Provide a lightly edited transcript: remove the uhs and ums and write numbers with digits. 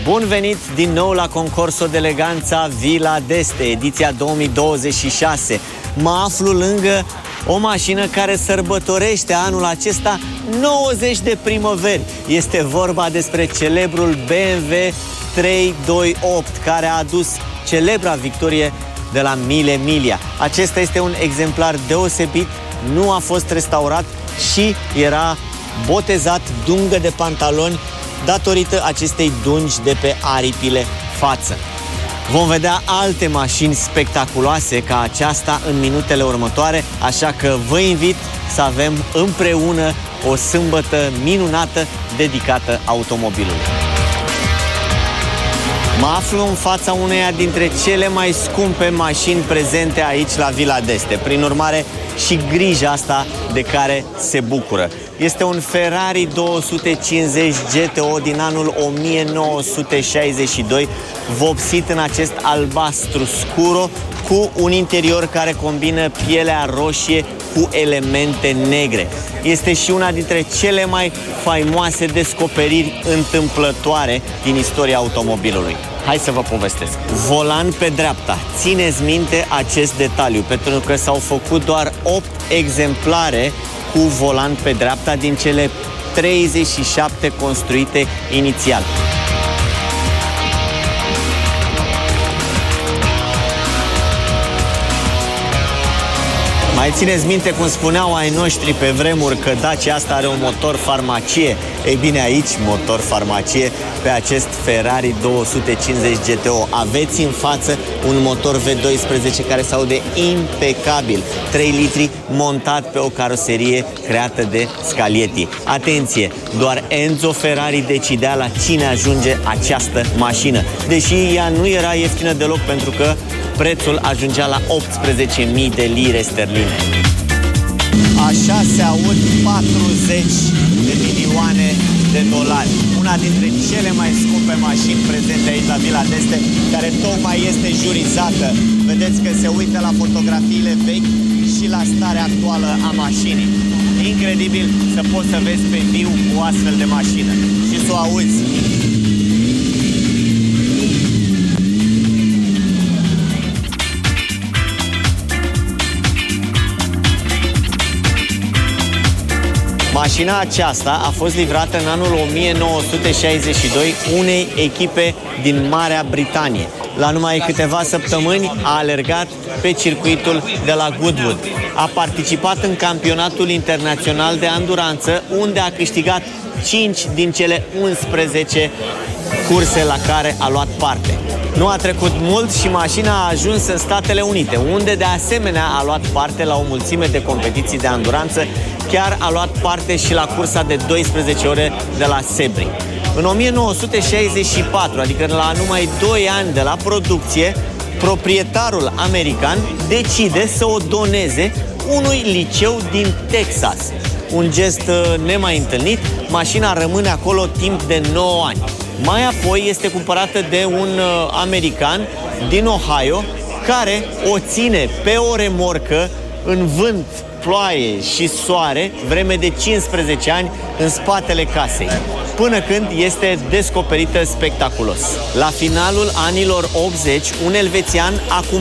Bun venit din nou la concursul de eleganța Villa d'Este, ediția 2026. Mă aflu lângă o mașină care sărbătorește anul acesta 90 de primăveri. Este vorba despre celebrul BMW 328, care a adus celebra victorie de la Mille Miglia. Acesta este un exemplar deosebit, nu a fost restaurat și era botezat dungă de pantaloni datorită acestei dungi de pe aripile față. Vom vedea alte mașini spectaculoase ca aceasta în minutele următoare, așa că vă invit să avem împreună o sâmbătă minunată dedicată automobilului. Mă aflu în fața uneia dintre cele mai scumpe mașini prezente aici la Villa d'Este. Prin urmare, și grija asta de care se bucură. Este un Ferrari 250 GTO din anul 1962, vopsit în acest albastru scuro, cu un interior care combină pielea roșie cu elemente negre. Este și una dintre cele mai faimoase descoperiri întâmplătoare din istoria automobilului. Hai să vă povestesc. Volan pe dreapta. Țineți minte acest detaliu, pentru că s-au făcut doar 8 exemplare cu volan pe dreapta din cele 37 construite inițial. Mai țineți minte cum spuneau ai noștri pe vremuri că Dacia asta are un motor farmacie? Ei bine, aici motor farmacie pe acest Ferrari 250 GTO. Aveți în față un motor V12 care se aude impecabil, 3 litri montat pe o caroserie creată de Scaglietti. Atenție, doar Enzo Ferrari decidea la cine ajunge această mașină, deși ea nu era ieftină deloc, pentru că prețul ajungea la 18.000 de lire sterline. Așa se aud 40 de milioane de dolari. Una dintre cele mai scumpe mașini prezente aici la Villa d'Este, care tocmai este jurizată. Vedeți că se uită la fotografiile vechi și la starea actuală a mașinii. Incredibil să poți să vezi pe viu o astfel de mașină și să o auzi. Mașina aceasta a fost livrată în anul 1962 unei echipe din Marea Britanie. La numai câteva săptămâni a alergat pe circuitul de la Goodwood. A participat în campionatul internațional de anduranță, unde a câștigat 5 din cele 11 curse la care a luat parte. Nu a trecut mult și mașina a ajuns în Statele Unite, unde de asemenea a luat parte la o mulțime de competiții de anduranță. Chiar a luat parte și la cursa de 12 ore de la Sebring. În 1964, adică la numai 2 ani de la producție, proprietarul american decide să o doneze unui liceu din Texas. Un gest nemai întâlnit, mașina rămâne acolo timp de 9 ani. Mai apoi este cumpărată de un american din Ohio, care o ține pe o remorcă în vânt, ploaie și soare vreme de 15 ani în spatele casei, până când este descoperită spectaculos. La finalul anilor 80, un elvețian a cumpărat